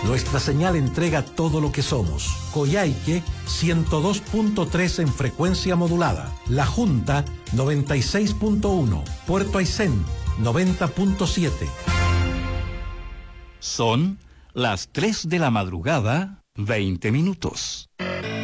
Nuestra señal entrega todo lo que somos. Coyhaique 102.3 en frecuencia modulada. La Junta 96.1. Puerto Aysén 90.7. Son las 3 de la madrugada, 20 minutos.